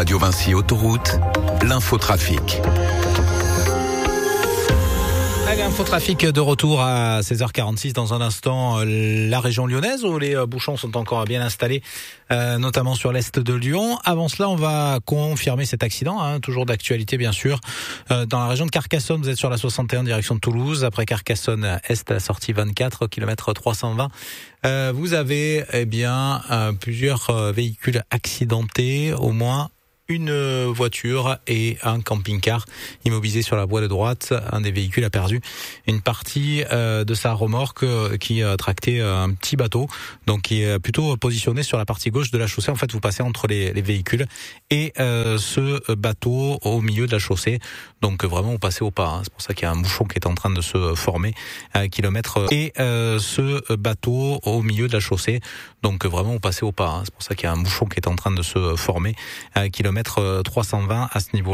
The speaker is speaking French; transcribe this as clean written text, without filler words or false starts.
Radio Vinci Autoroute, l'infotrafic. Allez, infotrafic de retour à 16h46 dans un instant. La région lyonnaise où les bouchons sont encore bien installés, notamment sur l'est de Lyon. Avant cela, on va confirmer cet accident, toujours d'actualité bien sûr. Dans la région de Carcassonne, vous êtes sur la 61 direction de Toulouse. Après Carcassonne Est, la sortie 24, kilomètre 320. Vous avez plusieurs véhicules accidentés, au moins une voiture et un camping-car immobilisé sur la voie de droite. Un des véhicules a perdu une partie de sa remorque qui tractait un petit bateau, donc qui est plutôt positionné sur la partie gauche de la chaussée. En fait, vous passez entre les véhicules et ce bateau au milieu de la chaussée. Donc vraiment, vous passez au pas. C'est pour ça qu'il y a un bouchon qui est en train de se former à kilomètre. Et ce bateau au milieu de la chaussée. Donc vraiment, vous passez au pas. C'est pour ça qu'il y a un bouchon qui est en train de se former à kilomètre 320 à ce niveau.